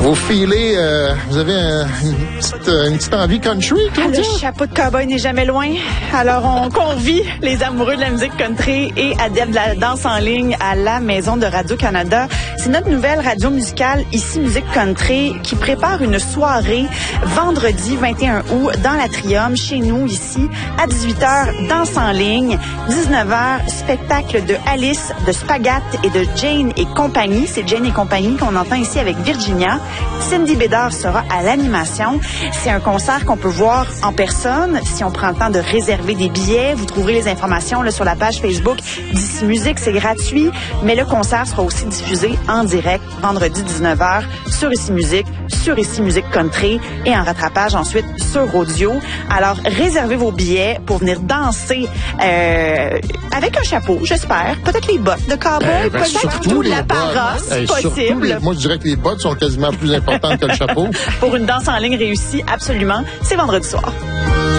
Vous filez, vous avez une petite envie country, Claudia? Le chapeau de cowboy n'est jamais loin. Alors, on convie les amoureux de la musique country et adeptes de la danse en ligne à la Maison de Radio-Canada. C'est notre nouvelle radio musicale, ici Musique Country, qui prépare une soirée vendredi 21 août dans l'Atrium, chez nous, ici, à 18h, danse en ligne, 19h, spectacle de Alice, de Spagat et de Jane et compagnie. C'est Jane et compagnie qu'on entend ici avec Virginia. Cindy Bédard sera à l'animation. C'est un concert qu'on peut voir en personne. Si on prend le temps de réserver des billets, vous trouverez les informations là, sur la page Facebook d'Ici Musique. C'est gratuit, mais le concert sera aussi diffusé en direct vendredi 19h sur Ici Musique, sur Ici Musique Country et en rattrapage ensuite sur audio. Alors, réservez vos billets pour venir danser avec un chapeau, j'espère. Peut-être les bottes de cowboy, peut-être tout la paroisse, possible. Moi, je dirais que les bottes sont quasiment plus importantes que le chapeau. Pour une danse en ligne réussie, absolument. C'est vendredi soir.